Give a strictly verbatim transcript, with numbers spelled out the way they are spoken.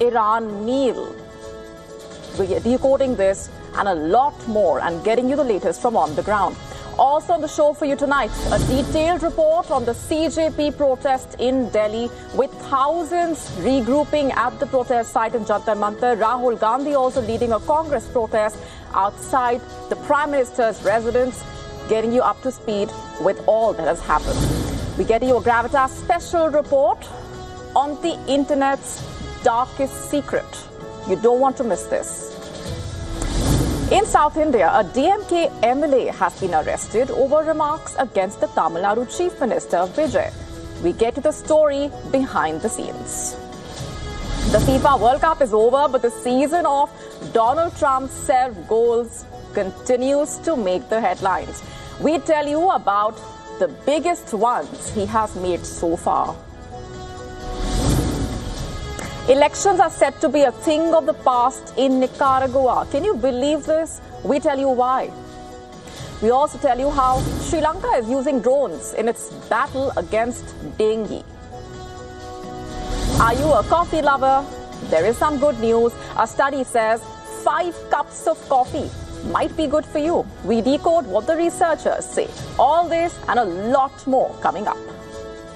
Iran meal. We're decoding this and a lot more and getting you the latest from on the ground. Also on the show for you tonight, a detailed report on the C J P protest in Delhi with thousands regrouping at the protest site in Jantar Mantar. Rahul Gandhi also leading a Congress protest outside the Prime Minister's residence, getting you up to speed with all that has happened. We get you a Gravitas special report on the internet's darkest secret. You don't want to miss this. In South India, a D M K M L A has been arrested over remarks against the Tamil Nadu Chief Minister Vijay. We get to the story behind the scenes. The FIFA World Cup is over, but the season of Donald Trump's self-goals continues to make the headlines. We tell you about the biggest ones he has made so far. Elections are set to be a thing of the past in Nicaragua. Can you believe this? We tell you why. We also tell you how Sri Lanka is using drones in its battle against dengue. Are you a coffee lover? There is some good news. A study says five cups of coffee might be good for you. We decode what the researchers say. All this and a lot more coming up.